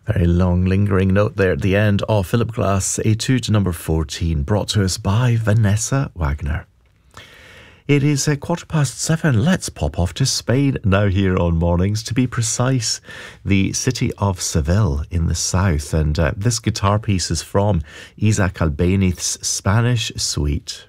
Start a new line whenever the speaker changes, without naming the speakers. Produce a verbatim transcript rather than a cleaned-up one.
Very long lingering note there at the end of Philip Glass, Etude number fourteen, brought to us by Vanessa Wagner. It is a quarter past seven. Let's pop off to Spain now here on Mornings. To be precise, the city of Seville in the south. And uh, this guitar piece is from Isaac Albéniz's Spanish Suite.